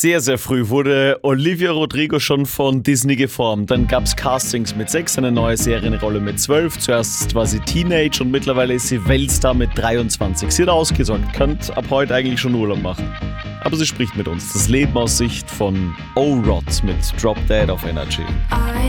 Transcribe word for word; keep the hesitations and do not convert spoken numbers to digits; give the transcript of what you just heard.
Sehr, sehr früh wurde Olivia Rodrigo schon von Disney geformt. Dann gab es Castings mit sechs, eine neue Serienrolle mit zwölf. Zuerst war sie Teenage und mittlerweile ist sie Weltstar mit dreiundzwanzig. Sie hat ausgesorgt, könnt ab heute eigentlich schon Urlaub machen. Aber sie spricht mit uns. Das Leben aus Sicht von O-Rod mit Drop Dead auf Energy.